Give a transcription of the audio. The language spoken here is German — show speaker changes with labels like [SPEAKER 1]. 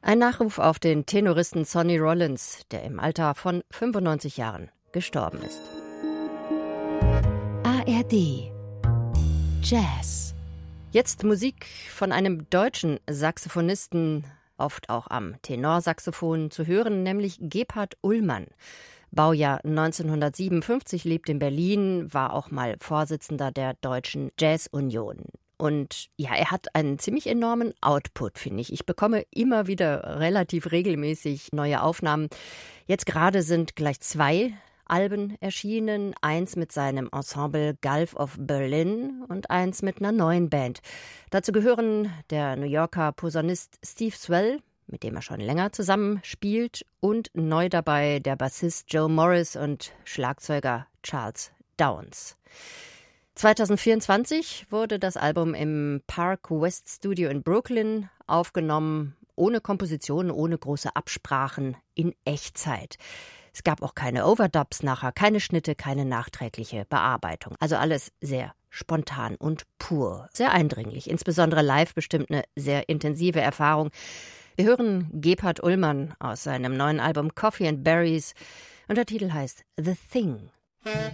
[SPEAKER 1] Ein Nachruf auf den Tenoristen Sonny Rollins, der im Alter von 95 Jahren gestorben ist.
[SPEAKER 2] ARD Jazz.
[SPEAKER 1] Jetzt Musik von einem deutschen Saxophonisten, oft auch am Tenorsaxophon zu hören, nämlich Gebhard Ullmann. Baujahr 1957, lebt in Berlin, war auch mal Vorsitzender der Deutschen Jazz-Union. Und ja, er hat einen ziemlich enormen Output, finde ich. Ich bekomme immer wieder relativ regelmäßig neue Aufnahmen. Jetzt gerade sind gleich 2 Alben erschienen. Eins mit seinem Ensemble Gulf of Berlin und eins mit einer neuen Band. Dazu gehören der New Yorker Posaunist Steve Swell, mit dem er schon länger zusammen spielt, und neu dabei der Bassist Joe Morris und Schlagzeuger Charles Downs. 2024 wurde das Album im Park West Studio in Brooklyn aufgenommen, ohne Kompositionen, ohne große Absprachen, in Echtzeit. Es gab auch keine Overdubs nachher, keine Schnitte, keine nachträgliche Bearbeitung. Also alles sehr spontan und pur, sehr eindringlich, insbesondere live bestimmt eine sehr intensive Erfahrung. Wir hören Gebhard Ullmann aus seinem neuen Album Coffee and Berries und der Titel heißt The Thing.